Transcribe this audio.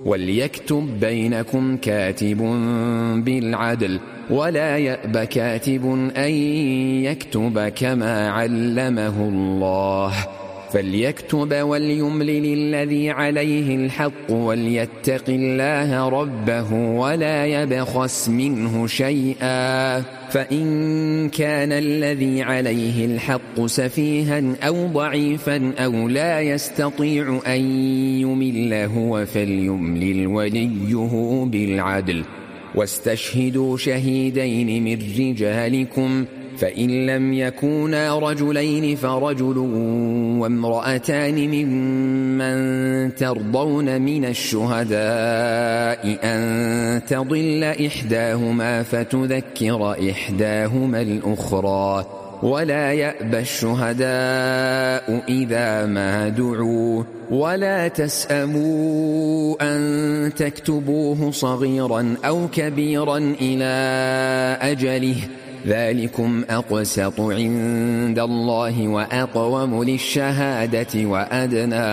وليكتب بينكم كاتب بالعدل ولا يأب كاتب أن يكتب كما علمه الله فليكتب وليملل الذي عليه الحق وليتق الله ربه ولا يبخس منه شيئا فإن كان الذي عليه الحق سفيها أو ضعيفا أو لا يستطيع أن يمل هو فليملل وليه بالعدل واستشهدوا شهيدين من رجالكم فإن لم يكونا رجلين فرجل وامرأتان ممن ترضون من الشهداء أن تضل إحداهما فتذكر إحداهما الأخرى ولا يأبى الشهداء إذا ما دعوا ولا تسأموا أن تكتبوه صغيرا أو كبيرا إلى أجله ذلكم أقسط عند الله وأقوم للشهادة وأدنى